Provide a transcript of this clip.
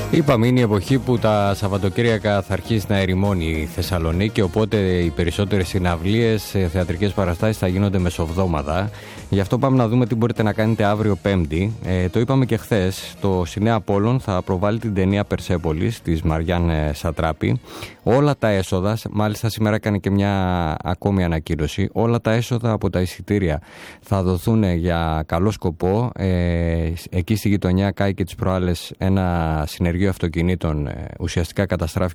Είπαμε, είναι η εποχή που τα Σαββατοκύριακα θα αρχίσει να ερημώνει η Θεσσαλονίκη, οπότε οι περισσότερες συναυλίες, θεατρικές παραστάσεις θα γίνονται μεσοβδόμαδα. Γι' αυτό πάμε να δούμε τι μπορείτε να κάνετε αύριο Πέμπτη. Το είπαμε και χθες, το Σινέα Απόλλων θα προβάλλει την ταινία Περσέπολης της Μαριάν Σατράπη. Όλα τα έσοδα, μάλιστα σήμερα έκανε και μια ακόμη ανακοίνωση, όλα τα έσοδα από τα εισιτήρια θα δοθούν για καλό σκοπό. Εκεί στη γειτονιά κάηκε τις προάλλες ένα συνεργείο αυτοκινήτων, ουσιαστικά καταστράφηκε